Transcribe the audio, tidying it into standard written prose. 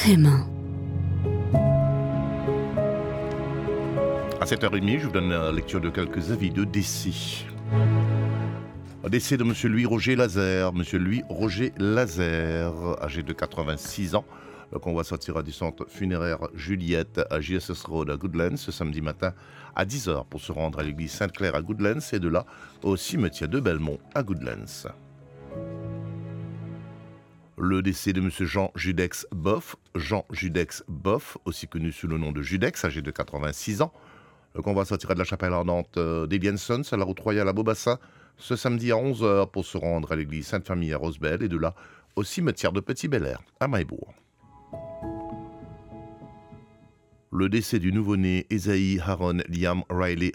FM1. À 7h30, je vous donne la lecture de quelques avis de décès. Décès de M. Louis-Roger Lazaire. M. Louis-Roger Lazaire, âgé de 86 ans. Le convoi sortira du centre funéraire Juliette à JSS Road à Goodlands ce samedi matin à 10h pour se rendre à l'église Sainte-Claire à Goodlands et de là au cimetière de Belmont à Goodlands. Le décès de M. Jean Judex Boff, aussi connu sous le nom de Judex, âgé de 86 ans. Le convoi sortira de la chapelle ardente d'Eliensons à la route royale à Beaubassin ce samedi à 11h pour se rendre à l'église Sainte-Famille à Rosebel et de là au cimetière de Petit-Bel-Air à Maillebourg. Le décès du nouveau-né Esaïe Aaron Liam Riley